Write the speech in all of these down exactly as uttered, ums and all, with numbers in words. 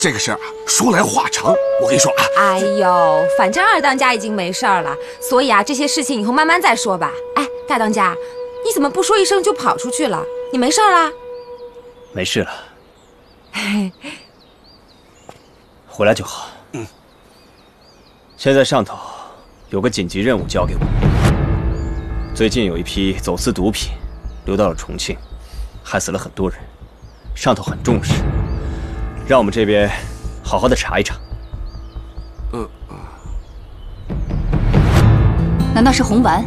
这个事儿啊，说来话长。我跟你说啊， 哎呦，反正二当家已经没事儿了，所以啊，这些事情以后慢慢再说吧。哎，大当家，你怎么不说一声就跑出去了？你没事儿啦？ 没事了，回来就好。嗯。现在上头有个紧急任务交给我，最近有一批走私毒品流到了重庆，害死了很多人，上头很重视。 让我们这边好好的查一查。 嗯， 难道是红丸？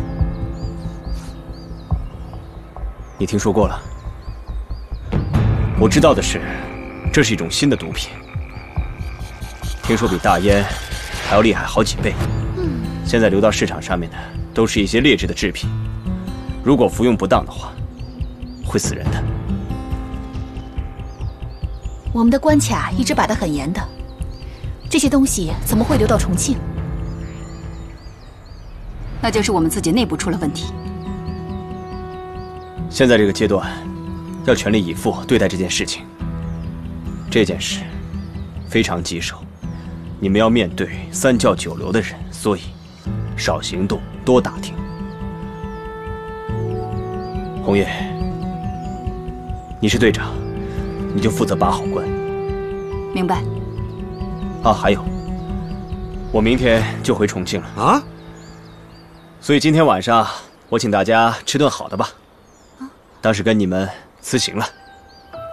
你听说过了？我知道的是，这是一种新的毒品，听说比大烟还要厉害好几倍。嗯，现在流到市场上面的都是一些劣质的制品，如果服用不当的话，会死人的。 我们的关卡一直把得很严的，这些东西怎么会流到重庆？那就是我们自己内部出了问题。 现在这个阶段，要全力以赴对待这件事情。这件事非常棘手，你们要面对三教九流的人，所以少行动，多打听。红叶，你是队长。 你就负责把好关， 明白。 啊，还有，我明天就回重庆了啊， 所以今天晚上我请大家吃顿好的吧，当是跟你们辞行了。